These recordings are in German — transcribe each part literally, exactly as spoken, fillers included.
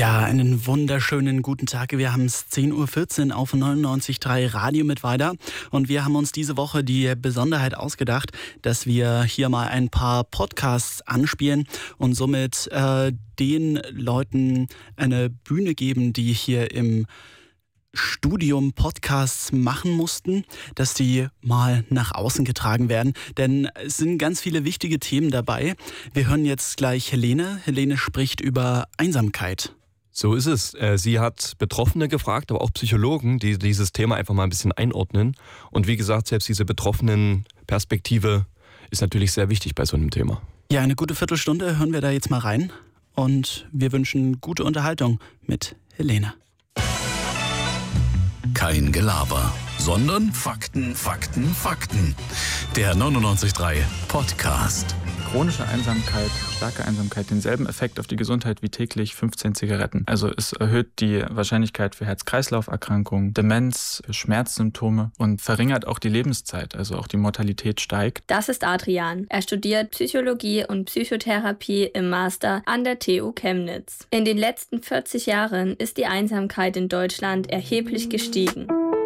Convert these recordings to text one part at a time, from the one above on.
Ja, einen wunderschönen guten Tag. Wir haben es zehn Uhr vierzehn auf neunundneunzig Komma drei Radio Mittweida und wir haben uns diese Woche die Besonderheit ausgedacht, dass wir hier mal ein paar Podcasts anspielen und somit äh, den Leuten eine Bühne geben, die hier im Studium Podcasts machen mussten, dass die mal nach außen getragen werden. Denn es sind ganz viele wichtige Themen dabei. Wir hören jetzt gleich Helene. Helene spricht über Einsamkeit. So ist es. Sie hat Betroffene gefragt, aber auch Psychologen, die dieses Thema einfach mal ein bisschen einordnen. Und wie gesagt, selbst diese Betroffenen-Perspektive ist natürlich sehr wichtig bei so einem Thema. Ja, eine gute Viertelstunde hören wir da jetzt mal rein. Und wir wünschen gute Unterhaltung mit Helene. Kein Gelaber, sondern Fakten, Fakten, Fakten. Der neunundneunzig Komma drei Podcast. Chronische Einsamkeit, starke Einsamkeit, denselben Effekt auf die Gesundheit wie täglich fünfzehn Zigaretten. Also es erhöht die Wahrscheinlichkeit für Herz-Kreislauf-Erkrankungen, Demenz, Schmerzsymptome und verringert auch die Lebenszeit, also auch die Mortalität steigt. Das ist Adrian. Er studiert Psychologie und Psychotherapie im Master an der T U Chemnitz. In den letzten vierzig Jahren ist die Einsamkeit in Deutschland erheblich gestiegen.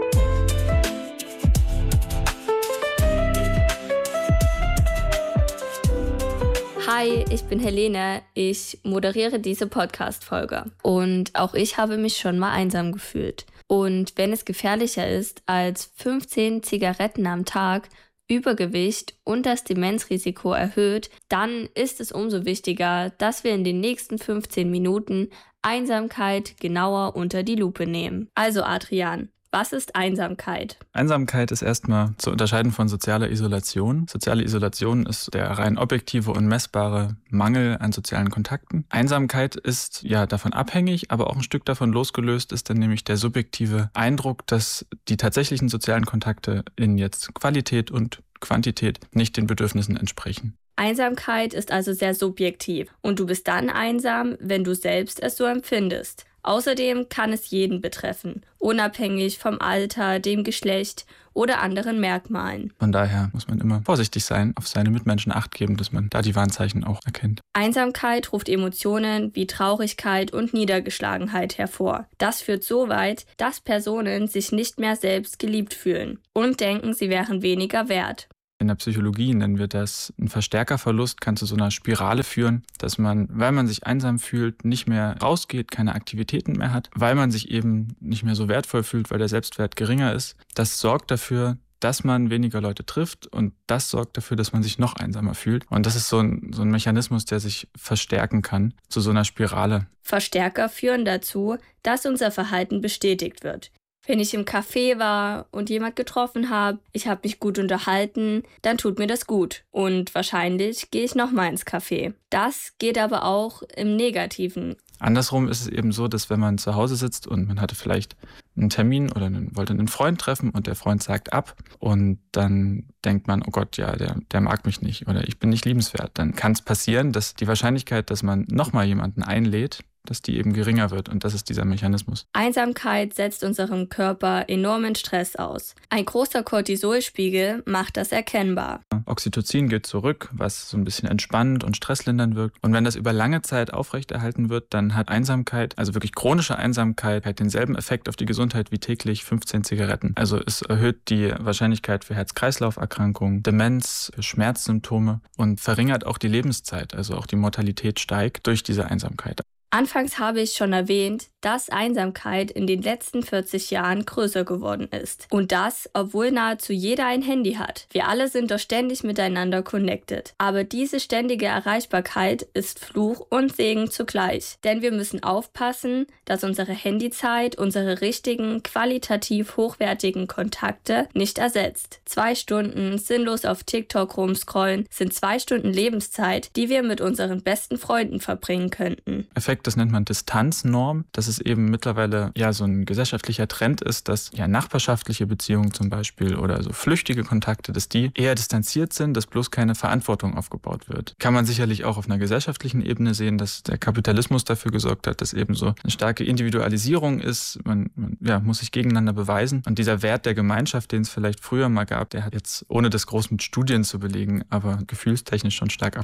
Hi, ich bin Helene. Ich moderiere diese Podcast-Folge. Und auch ich habe mich schon mal einsam gefühlt. Und wenn es gefährlicher ist als fünfzehn Zigaretten am Tag, Übergewicht und das Demenzrisiko erhöht, dann ist es umso wichtiger, dass wir in den nächsten fünfzehn Minuten Einsamkeit genauer unter die Lupe nehmen. Also Adrian, was ist Einsamkeit? Einsamkeit ist erstmal zu unterscheiden von sozialer Isolation. Soziale Isolation ist der rein objektive und messbare Mangel an sozialen Kontakten. Einsamkeit ist ja davon abhängig, aber auch ein Stück davon losgelöst ist dann nämlich der subjektive Eindruck, dass die tatsächlichen sozialen Kontakte in jetzt Qualität und Quantität nicht den Bedürfnissen entsprechen. Einsamkeit ist also sehr subjektiv und du bist dann einsam, wenn du selbst es so empfindest. Außerdem kann es jeden betreffen, unabhängig vom Alter, dem Geschlecht oder anderen Merkmalen. Von daher muss man immer vorsichtig sein, auf seine Mitmenschen Acht geben, dass man da die Warnzeichen auch erkennt. Einsamkeit ruft Emotionen wie Traurigkeit und Niedergeschlagenheit hervor. Das führt so weit, dass Personen sich nicht mehr selbst geliebt fühlen und denken, sie wären weniger wert. In der Psychologie nennen wir das, ein Verstärkerverlust kann zu so einer Spirale führen, dass man, weil man sich einsam fühlt, nicht mehr rausgeht, keine Aktivitäten mehr hat, weil man sich eben nicht mehr so wertvoll fühlt, weil der Selbstwert geringer ist. Das sorgt dafür, dass man weniger Leute trifft und das sorgt dafür, dass man sich noch einsamer fühlt. Und das ist so ein, so ein Mechanismus, der sich verstärken kann zu so einer Spirale. Verstärker führen dazu, dass unser Verhalten bestätigt wird. Wenn ich im Café war und jemand getroffen habe, ich habe mich gut unterhalten, dann tut mir das gut. Und wahrscheinlich gehe ich nochmal ins Café. Das geht aber auch im Negativen. Andersrum ist es eben so, dass wenn man zu Hause sitzt und man hatte vielleicht einen Termin oder einen, wollte einen Freund treffen und der Freund sagt ab und dann denkt man, oh Gott, ja, der, der mag mich nicht oder ich bin nicht liebenswert. Dann kann es passieren, dass die Wahrscheinlichkeit, dass man nochmal jemanden einlädt, dass die eben geringer wird und das ist dieser Mechanismus. Einsamkeit setzt unserem Körper enormen Stress aus. Ein großer Cortisolspiegel macht das erkennbar. Oxytocin geht zurück, was so ein bisschen entspannend und stresslindernd wirkt. Und wenn das über lange Zeit aufrechterhalten wird, dann hat Einsamkeit, also wirklich chronische Einsamkeit, halt denselben Effekt auf die Gesundheit wie täglich fünfzehn Zigaretten. Also es erhöht die Wahrscheinlichkeit für Herz-Kreislauf-Erkrankungen, Demenz, Schmerzsymptome und verringert auch die Lebenszeit, also auch die Mortalität steigt durch diese Einsamkeit. Anfangs habe ich schon erwähnt, dass Einsamkeit in den letzten vierzig Jahren größer geworden ist. Und das, obwohl nahezu jeder ein Handy hat. Wir alle sind doch ständig miteinander connected. Aber diese ständige Erreichbarkeit ist Fluch und Segen zugleich. Denn wir müssen aufpassen, dass unsere Handyzeit unsere richtigen, qualitativ hochwertigen Kontakte nicht ersetzt. Zwei Stunden sinnlos auf TikTok rumscrollen sind zwei Stunden Lebenszeit, die wir mit unseren besten Freunden verbringen könnten. Effekt, das nennt man Distanznorm. Das ist eben mittlerweile ja so ein gesellschaftlicher Trend ist, dass ja nachbarschaftliche Beziehungen zum Beispiel oder so flüchtige Kontakte, dass die eher distanziert sind, dass bloß keine Verantwortung aufgebaut wird. Kann man sicherlich auch auf einer gesellschaftlichen Ebene sehen, dass der Kapitalismus dafür gesorgt hat, dass eben so eine starke Individualisierung ist. Man, man ja, muss sich gegeneinander beweisen. Und dieser Wert der Gemeinschaft, den es vielleicht früher mal gab, der hat jetzt, ohne das groß mit Studien zu belegen, aber gefühlstechnisch schon stark abgenommen.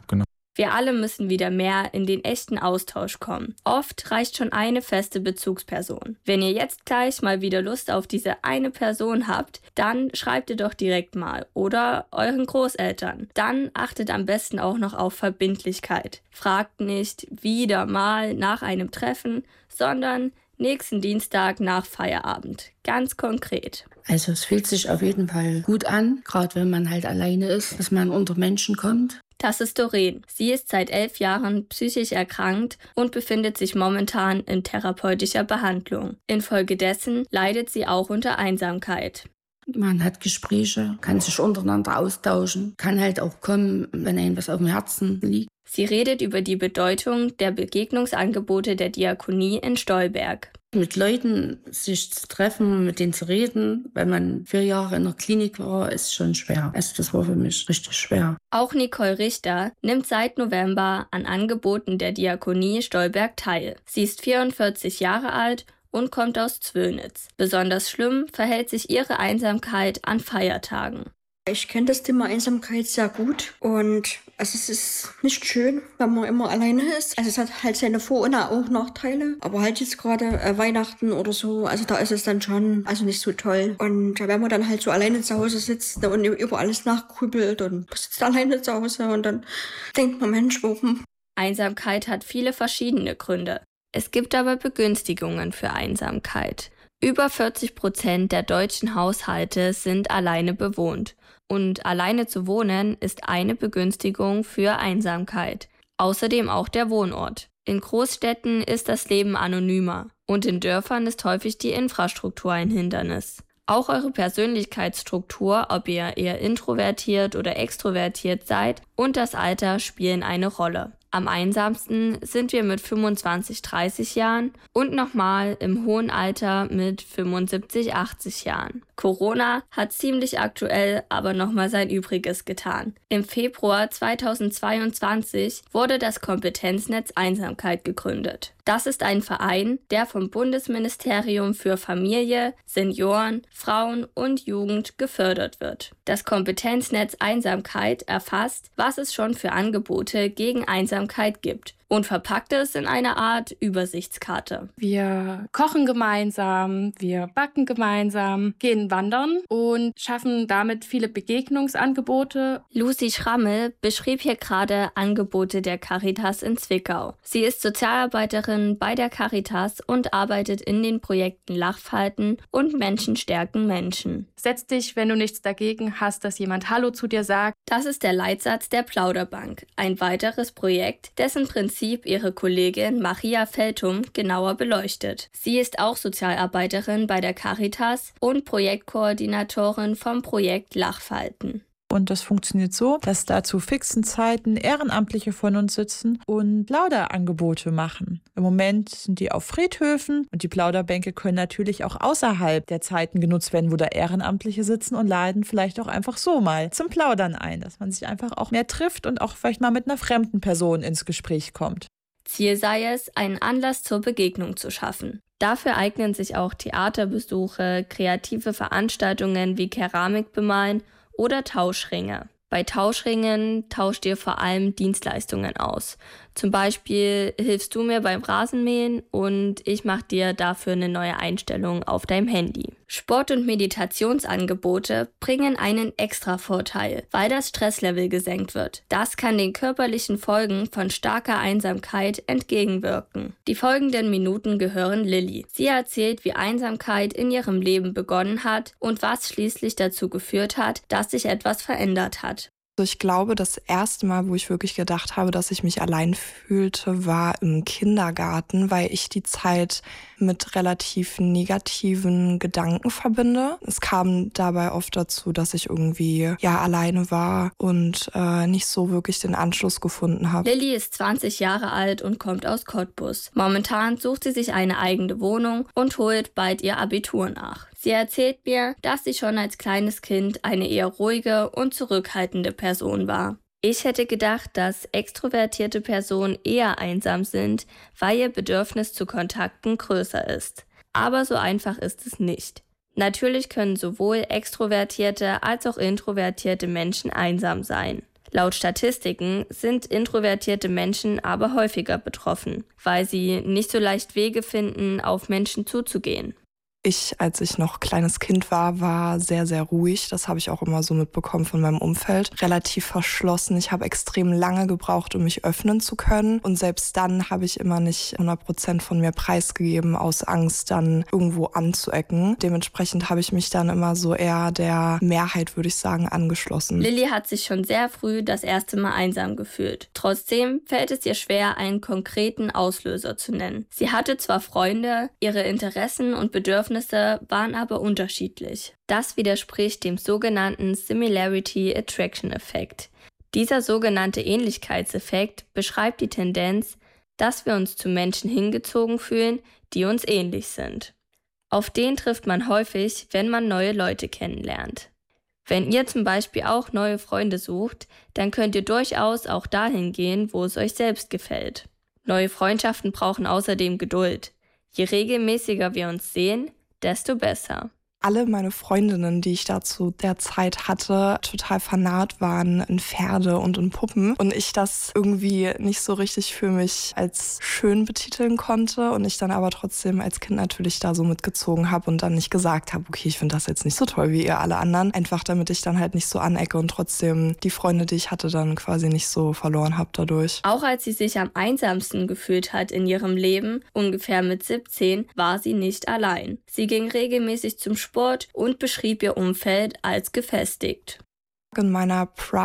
Wir alle müssen wieder mehr in den echten Austausch kommen. Oft reicht schon eine feste Bezugsperson. Wenn ihr jetzt gleich mal wieder Lust auf diese eine Person habt, dann schreibt ihr doch direkt mal oder euren Großeltern. Dann achtet am besten auch noch auf Verbindlichkeit. Fragt nicht wieder mal nach einem Treffen, sondern nächsten Dienstag nach Feierabend. Ganz konkret. Also es fühlt sich auf jeden Fall gut an, gerade wenn man halt alleine ist, dass man unter Menschen kommt. Das ist Doreen. Sie ist seit elf Jahren psychisch erkrankt und befindet sich momentan in therapeutischer Behandlung. Infolgedessen leidet sie auch unter Einsamkeit. Man hat Gespräche, kann sich untereinander austauschen, kann halt auch kommen, wenn einem was auf dem Herzen liegt. Sie redet über die Bedeutung der Begegnungsangebote der Diakonie in Stolberg. Mit Leuten sich zu treffen, mit denen zu reden, wenn man vier Jahre in der Klinik war, ist schon schwer. Also das war für mich richtig schwer. Auch Nicole Richter nimmt seit November an Angeboten der Diakonie Stolberg teil. Sie ist vierundvierzig Jahre alt und kommt aus Zwönitz. Besonders schlimm verhält sich ihre Einsamkeit an Feiertagen. Ich kenne das Thema Einsamkeit sehr gut und also es ist nicht schön, wenn man immer alleine ist. Also es hat halt seine Vor- und auch Nachteile, aber halt jetzt gerade äh, Weihnachten oder so, also da ist es dann schon also nicht so toll. Und wenn man dann halt so alleine zu Hause sitzt und über alles nachgrübelt und sitzt alleine zu Hause und dann denkt man, Mensch, warum? Einsamkeit hat viele verschiedene Gründe. Es gibt aber Begünstigungen für Einsamkeit. Über vierzig Prozent der deutschen Haushalte sind alleine bewohnt. Und alleine zu wohnen ist eine Begünstigung für Einsamkeit. Außerdem auch der Wohnort. In Großstädten ist das Leben anonymer und in Dörfern ist häufig die Infrastruktur ein Hindernis. Auch eure Persönlichkeitsstruktur, ob ihr eher introvertiert oder extrovertiert seid, und das Alter spielen eine Rolle. Am einsamsten sind wir mit fünfundzwanzig, dreißig Jahren und nochmal im hohen Alter mit fünfundsiebzig, achtzig Jahren. Corona hat ziemlich aktuell aber nochmal sein Übriges getan. Im Februar zweitausendzweiundzwanzig wurde das Kompetenznetz Einsamkeit gegründet. Das ist ein Verein, der vom Bundesministerium für Familie, Senioren, Frauen und Jugend gefördert wird. Das Kompetenznetz Einsamkeit erfasst, was es schon für Angebote gegen Einsamkeit gibt und verpackt es in eine Art Übersichtskarte. Wir kochen gemeinsam, wir backen gemeinsam, gehen wandern und schaffen damit viele Begegnungsangebote. Lucy Schrammel beschrieb hier gerade Angebote der Caritas in Zwickau. Sie ist Sozialarbeiterin bei der Caritas und arbeitet in den Projekten Lachfalten und Menschen stärken Menschen. Setz dich, wenn du nichts dagegen hast, dass jemand Hallo zu dir sagt. Das ist der Leitsatz der Plauderbank, ein weiteres Projekt, dessen Prinzip ihre Kollegin Maria Feltum genauer beleuchtet. Sie ist auch Sozialarbeiterin bei der Caritas und Projektkoordinatorin vom Projekt Lachfalten. Und das funktioniert so, dass da zu fixen Zeiten Ehrenamtliche von uns sitzen und Plauderangebote machen. Im Moment sind die auf Friedhöfen und die Plauderbänke können natürlich auch außerhalb der Zeiten genutzt werden, wo da Ehrenamtliche sitzen und laden vielleicht auch einfach so mal zum Plaudern ein, dass man sich einfach auch mehr trifft und auch vielleicht mal mit einer fremden Person ins Gespräch kommt. Ziel sei es, einen Anlass zur Begegnung zu schaffen. Dafür eignen sich auch Theaterbesuche, kreative Veranstaltungen wie Keramik bemalen oder Tauschringe. Bei Tauschringen tauscht ihr vor allem Dienstleistungen aus. Zum Beispiel hilfst du mir beim Rasenmähen und ich mache dir dafür eine neue Einstellung auf deinem Handy. Sport- und Meditationsangebote bringen einen extra Vorteil, weil das Stresslevel gesenkt wird. Das kann den körperlichen Folgen von starker Einsamkeit entgegenwirken. Die folgenden Minuten gehören Lilly. Sie erzählt, wie Einsamkeit in ihrem Leben begonnen hat und was schließlich dazu geführt hat, dass sich etwas verändert hat. Ich glaube, das erste Mal, wo ich wirklich gedacht habe, dass ich mich allein fühlte, war im Kindergarten, weil ich die Zeit mit relativ negativen Gedanken verbinde. Es kam dabei oft dazu, dass ich irgendwie ja alleine war und äh, nicht so wirklich den Anschluss gefunden habe. Lilly ist zwanzig Jahre alt und kommt aus Cottbus. Momentan sucht sie sich eine eigene Wohnung und holt bald ihr Abitur nach. Sie erzählt mir, dass sie schon als kleines Kind eine eher ruhige und zurückhaltende Person war. Ich hätte gedacht, dass extrovertierte Personen eher einsam sind, weil ihr Bedürfnis zu Kontakten größer ist. Aber so einfach ist es nicht. Natürlich können sowohl extrovertierte als auch introvertierte Menschen einsam sein. Laut Statistiken sind introvertierte Menschen aber häufiger betroffen, weil sie nicht so leicht Wege finden, auf Menschen zuzugehen. Ich, als ich noch kleines Kind war, war sehr, sehr ruhig. Das habe ich auch immer so mitbekommen von meinem Umfeld. Relativ verschlossen. Ich habe extrem lange gebraucht, um mich öffnen zu können. Und selbst dann habe ich immer nicht hundert Prozent von mir preisgegeben, aus Angst, dann irgendwo anzuecken. Dementsprechend habe ich mich dann immer so eher der Mehrheit, würde ich sagen, angeschlossen. Lilly hat sich schon sehr früh das erste Mal einsam gefühlt. Trotzdem fällt es ihr schwer, einen konkreten Auslöser zu nennen. Sie hatte zwar Freunde, ihre Interessen und Bedürfnisse waren aber unterschiedlich. Das widerspricht dem sogenannten Similarity Attraction Effekt. Dieser sogenannte Ähnlichkeitseffekt beschreibt die Tendenz, dass wir uns zu Menschen hingezogen fühlen, die uns ähnlich sind. Auf den trifft man häufig, wenn man neue Leute kennenlernt. Wenn ihr zum Beispiel auch neue Freunde sucht, dann könnt ihr durchaus auch dahin gehen, wo es euch selbst gefällt. Neue Freundschaften brauchen außerdem Geduld. Je regelmäßiger wir uns sehen, desto besser. Alle meine Freundinnen, die ich da zu der Zeit hatte, total vernarrt waren in Pferde und in Puppen. Und ich das irgendwie nicht so richtig für mich als schön betiteln konnte. Und ich dann aber trotzdem als Kind natürlich da so mitgezogen habe und dann nicht gesagt habe, okay, ich finde das jetzt nicht so toll wie ihr alle anderen. Einfach damit ich dann halt nicht so anecke und trotzdem die Freunde, die ich hatte, dann quasi nicht so verloren habe dadurch. Auch als sie sich am einsamsten gefühlt hat in ihrem Leben, ungefähr mit siebzehn, war sie nicht allein. Sie ging regelmäßig zum Sport und beschrieb ihr Umfeld als gefestigt. In meiner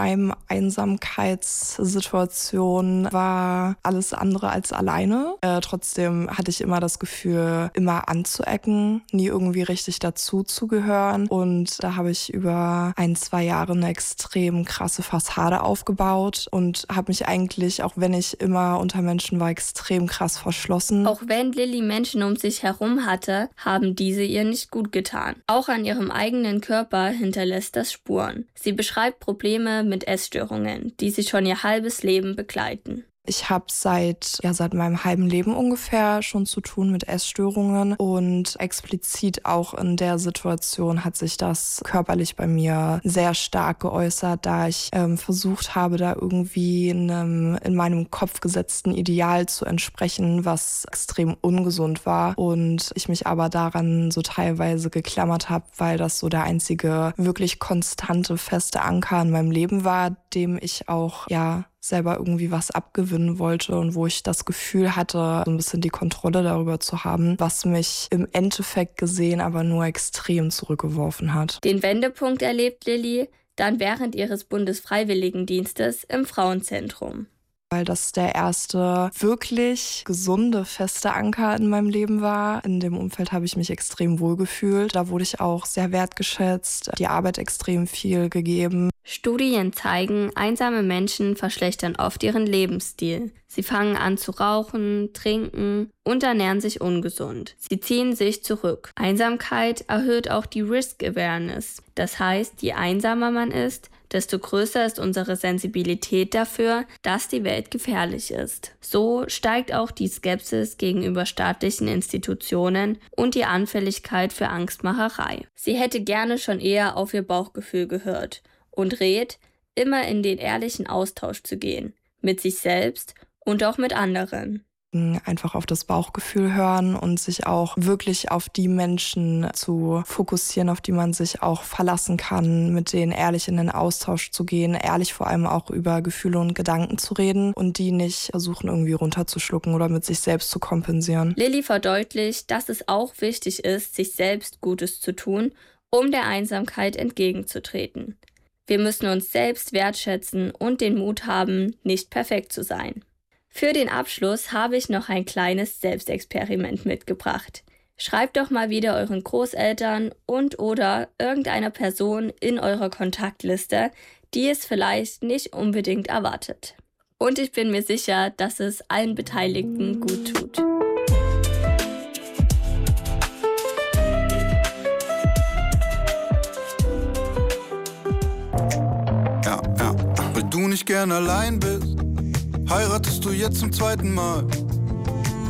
Prime-Einsamkeitssituation war alles andere als alleine. Äh, trotzdem hatte ich immer das Gefühl, immer anzuecken, nie irgendwie richtig dazu zu gehören. Und da habe ich über ein, zwei Jahre eine extrem krasse Fassade aufgebaut und habe mich eigentlich, auch wenn ich immer unter Menschen war, extrem krass verschlossen. Auch wenn Lilly Menschen um sich herum hatte, haben diese ihr nicht gut getan. Auch an ihrem eigenen Körper hinterlässt das Spuren. Sie beschreibt Probleme mit Essstörungen, die sie schon ihr halbes Leben begleiten. Ich habe seit ja seit meinem halben Leben ungefähr schon zu tun mit Essstörungen und explizit auch in der Situation hat sich das körperlich bei mir sehr stark geäußert, da ich ähm, versucht habe, da irgendwie einem in meinem Kopf gesetzten Ideal zu entsprechen, was extrem ungesund war und ich mich aber daran so teilweise geklammert habe, weil das so der einzige wirklich konstante, feste Anker in meinem Leben war, dem ich auch ja selber irgendwie was abgewinnen wollte und wo ich das Gefühl hatte, so ein bisschen die Kontrolle darüber zu haben, was mich im Endeffekt gesehen aber nur extrem zurückgeworfen hat. Den Wendepunkt erlebt Lilly dann während ihres Bundesfreiwilligendienstes im Frauenzentrum. Weil das der erste wirklich gesunde, feste Anker in meinem Leben war. In dem Umfeld habe ich mich extrem wohl gefühlt. Da wurde ich auch sehr wertgeschätzt, die Arbeit extrem viel gegeben. Studien zeigen, einsame Menschen verschlechtern oft ihren Lebensstil. Sie fangen an zu rauchen, trinken und ernähren sich ungesund. Sie ziehen sich zurück. Einsamkeit erhöht auch die Risk Awareness. Das heißt, je einsamer man ist, desto größer ist unsere Sensibilität dafür, dass die Welt gefährlich ist. So steigt auch die Skepsis gegenüber staatlichen Institutionen und die Anfälligkeit für Angstmacherei. Sie hätte gerne schon eher auf ihr Bauchgefühl gehört und rät, immer in den ehrlichen Austausch zu gehen, mit sich selbst und auch mit anderen. Einfach auf das Bauchgefühl hören und sich auch wirklich auf die Menschen zu fokussieren, auf die man sich auch verlassen kann, mit denen ehrlich in den Austausch zu gehen, ehrlich vor allem auch über Gefühle und Gedanken zu reden und die nicht versuchen irgendwie runterzuschlucken oder mit sich selbst zu kompensieren. Lilly verdeutlicht, dass es auch wichtig ist, sich selbst Gutes zu tun, um der Einsamkeit entgegenzutreten. Wir müssen uns selbst wertschätzen und den Mut haben, nicht perfekt zu sein. Für den Abschluss habe ich noch ein kleines Selbstexperiment mitgebracht. Schreibt doch mal wieder euren Großeltern und oder irgendeiner Person in eurer Kontaktliste, die es vielleicht nicht unbedingt erwartet. Und ich bin mir sicher, dass es allen Beteiligten gut tut. Ja, ja, weil du nicht gern allein bist, heiratest du jetzt zum zweiten Mal.